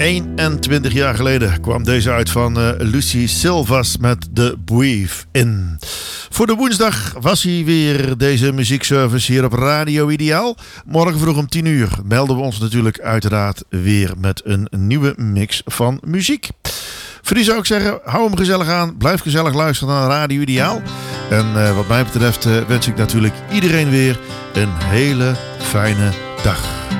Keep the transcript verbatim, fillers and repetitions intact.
eenentwintig jaar geleden kwam deze uit van uh, Lucy Silvas met The Breathe In. Voor de woensdag was hij weer, deze muziekservice hier op Radio Ideaal. Morgen vroeg om tien uur melden we ons natuurlijk uiteraard weer met een nieuwe mix van muziek. Voor die zou ik zeggen, hou hem gezellig aan. Blijf gezellig luisteren naar Radio Ideaal. En uh, wat mij betreft uh, wens ik natuurlijk iedereen weer een hele fijne dag.